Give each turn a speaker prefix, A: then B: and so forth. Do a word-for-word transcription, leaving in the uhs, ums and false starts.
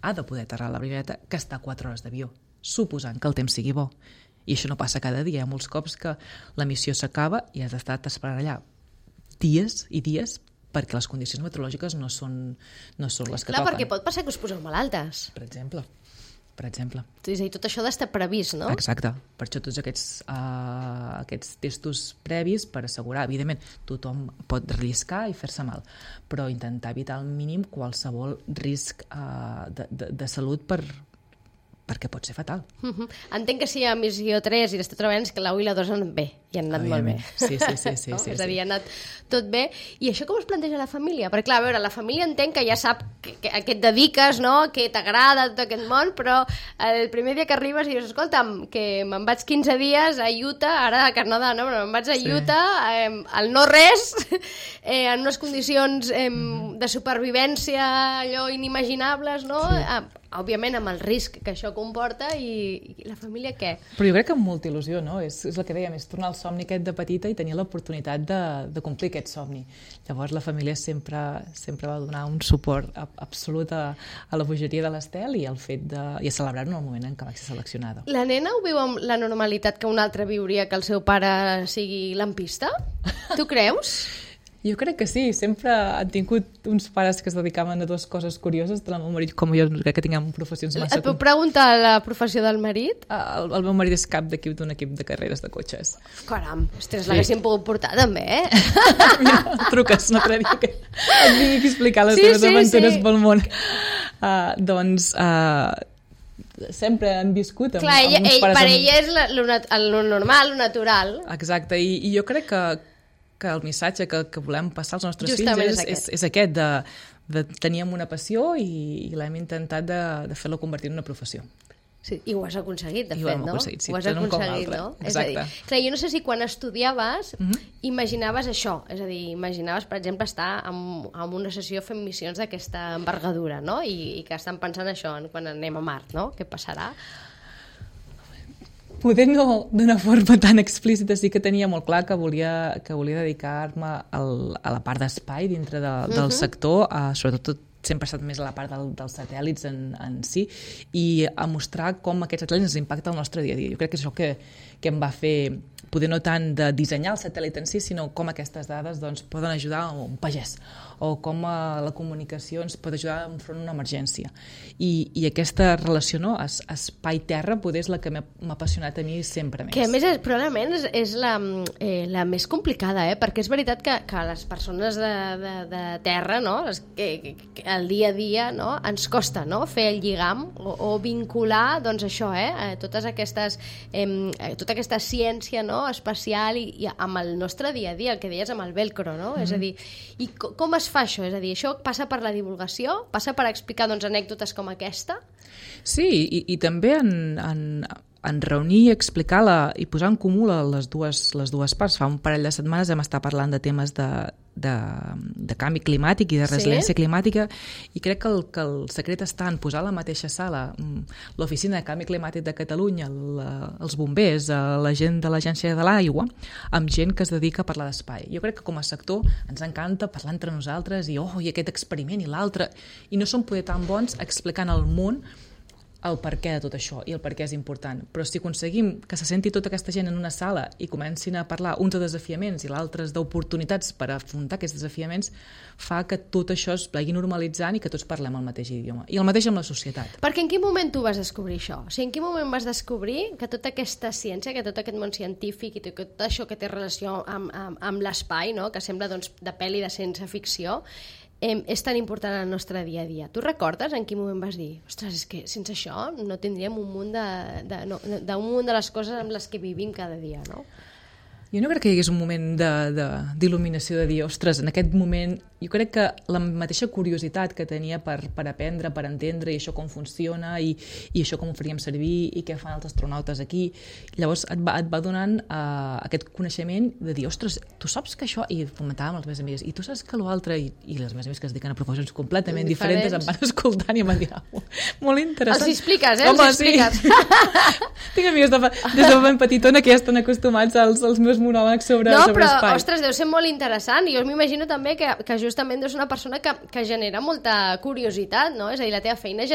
A: ha de poder aterrar a la Brillaneta, que està a quatre hores d'avió, suposant que el temps sigui bo. I això no passa cada dia. Hi ha molts cops que la missió s'acaba i has estat esperant allà dies i dies perquè les condicions meteorològiques no són, no són les que
B: Clar,
A: toquen.
B: perquè pot passar que us poseu malaltes.
A: Per exemple. Per exemple.
B: És a dir, tot això ha d'estar previst, no?
A: Exacte. Per això tots aquests, uh, aquests testos previs per assegurar, evidentment, tothom pot relliscar i fer-se mal, però intentar evitar al mínim qualsevol risc uh, de, de, de salut per, perquè pot ser fatal.
B: Uh-huh. Entenc que si hi ha missió tres i l'esteu treballant és que la u i la dos han anat bé, i han anat molt bé.
A: Sí, sí, sí. sí,
B: no?
A: sí
B: És a dir,
A: sí.
B: ha anat tot bé. I això com us planteja la família? Perquè, clar, a veure, la família entenc que ja sap que, que, a què et dediques, no? Que t'agrada tot aquest món, però el primer dia que arribes i dius, escolta'm, que me'n vaig quinze dies a Utah, ara a Canadà, no? Però me'n vaig a Utah, sí. eh, al no-res, eh, en unes condicions eh, mm-hmm. de supervivència allò inimaginables, no? Sí. Ah, òbviament amb el risc que això comporta i, i la família què?
A: Però jo crec que amb molta il·lusió, no? És, és el que dèiem, és tornar al somni aquest de petita i tenir l'oportunitat de, de complir aquest somni. Llavors la família sempre, sempre va donar un suport absolut a, a la bogeria de l'Estel i al fet de, i a celebrar-ho en el moment en què vaig ser seleccionada.
B: La nena ho viu amb la normalitat que un altre viuria que el seu pare sigui lampista? Tu creus?
A: Jo crec que sí, sempre han tingut uns pares que es dedicaven a dues coses curioses, tant el meu marit com jo, no crec que tinguem professions massa...
B: Et puc preguntar la professió del marit?
A: El, el meu marit és cap d'equip d'un equip de carreres de cotxes.
B: Caram, ostres, sí. L'haguéssim pogut portar també, eh?
A: Mira, truques, no creia que et vingui a explicar les
B: sí,
A: teves
B: sí,
A: aventures
B: sí.
A: pel món. Uh, doncs... Uh, sempre han viscut amb,
B: Clar, ella,
A: amb uns
B: ell,
A: pares...
B: per
A: amb...
B: ella és la, lo, nat lo normal, lo natural.
A: Exacte, i, i jo crec que que el missatge que, que volem passar als nostres
B: Justament
A: fills és,
B: és aquest,
A: és, és aquest de, de teníem una passió i, i l'hem intentat de, de fer-la convertir en una professió.
B: Sí, i ho has aconseguit, de
A: I
B: fet, no?
A: Ho, sí,
B: ho has aconseguit, no?
A: Exacte.
B: És a dir, clar, jo no sé si quan estudiaves
A: uh-huh.
B: imaginaves això, és a dir, imaginaves, per exemple, estar en, en una sessió fent missions d'aquesta envergadura, no? I, i que estan pensant això quan anem a Mart, no? Què passarà?
A: Poder no d'una forma tan explícita, sí que tenia molt clar que volia, que volia dedicar-me a la part d'espai dintre de, del uh-huh. sector, uh, sobretot sempre he estat més a la part del, dels satèl·lits en, en si, i a mostrar com aquests satèl·lits ens impacten el nostre dia a dia. Jo crec que és això que, que em va fer poder no tant de dissenyar el satèl·lit en si, sinó com aquestes dades doncs, poden ajudar a un pagès, o com a la comunicació ens pot ajudar enfront d'una emergència. I, i aquesta relació, no, es, espai-terra, poder és la que m'ha apassionat a mi sempre més.
B: Que a més, és, probablement, és, és la, eh, la més complicada, eh? Perquè és veritat que, que les persones de, de, de terra, no? Les, que, que el dia a dia, no? Ens costa, no? Fer el lligam o, o vincular, doncs això, eh? Totes aquestes, eh, tota aquesta ciència, no? Espacial i, i amb el nostre dia a dia, el que deies amb el velcro, no? Mm-hmm. És a dir, i co com es fa això? És a dir, això passa per la divulgació? Passa per explicar doncs, anècdotes com aquesta?
A: Sí, i, i també en, en, en reunir i explicar la, i posar en comú les dues, les dues parts. Fa un parell de setmanes hem estat parlant de temes de, de, de canvi climàtic i de resiliència sí? climàtica, i crec que el, que el secret està en posar a la mateixa sala l'Oficina de Canvi Climàtic de Catalunya, la, els bombers, la gent de l'Agència de l'Aigua, amb gent que es dedica a parlar d'espai. Jo crec que com a sector ens encanta parlar entre nosaltres i, oh, i aquest experiment i l'altre, i no som poder tan bons explicant al món el per què de tot això i el per què és important. Però si aconseguim que se senti tota aquesta gent en una sala i comencin a parlar uns de desafiaments i l'altres d'oportunitats per afrontar aquests desafiaments, fa que tot això es vagi normalitzant i que tots parlem el mateix idioma. I el mateix amb la societat.
B: Perquè en quin moment tu vas descobrir això? O sigui, en quin moment vas descobrir que tota aquesta ciència, que tot aquest món científic i tot això que té relació amb, amb, amb l'espai, no? Que sembla doncs, de pel·li de ciència ficció, Eh, és tan important en el nostre dia a dia. Tu recordes en quin moment vas dir ostres, és que sense això no tindríem un munt de, de, no, d'un munt de les coses amb les que vivim cada dia, no?
A: Jo no crec que hi hagués un moment d'il·luminació de, de, de dir, ostres, en aquest moment jo crec que la mateixa curiositat que tenia per, per aprendre, per entendre i això com funciona i, i això com ho faríem servir i què fan els astronautes aquí, llavors et va, et va donant uh, aquest coneixement de dir, ostres, tu saps que això, i comentàvem amb les meves amigues, i tu saps que l'altre, i, i les meves amigues que es dediquen a professions completament diferents, diferents em van escoltant i em van dir, oh, molt interessant.
B: Els expliques, eh?
A: Home,
B: els expliques.
A: Sí. Tinc amigues de, des de ben petitona que ja estan acostumats als, als meus monòlegs sobre,
B: no,
A: sobre
B: però,
A: espai.
B: No, però, ostres, deu ser molt interessant. Jo m'imagino també que, que justament és una persona que, que genera molta curiositat, no? És a dir, la teva feina